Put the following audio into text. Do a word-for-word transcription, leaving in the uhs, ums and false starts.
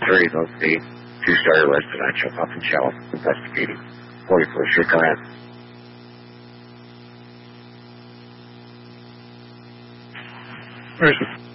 three of the two-story residential up in Shell investigating. forty-four should go ahead. Where is it?